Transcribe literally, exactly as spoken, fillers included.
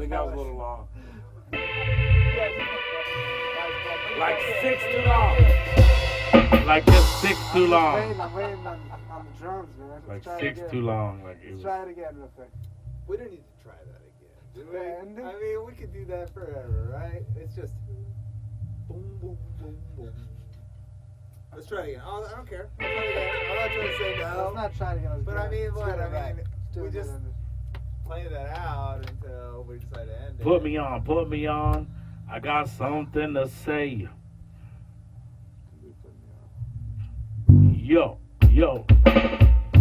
think that was a little long. Like six too long. Like just six too I'm long. Waiting, I'm waiting on, on the drums, man. Let's Like try six it again. too long. Like it Let's was. try it again real quick. We don't need to try that again, do we? And- I mean, we could do that forever, right? It's just boom, boom, boom, boom. Let's try it again. Oh, I don't care. I'll try it again. I'm not trying to say no. Let's not try it again. Let's But do I it. mean, Let's what? do it I back. mean, Let's do we it just again. play that out until we decide to end it. Put me on. Put me on. I got something to say. Yo, yo.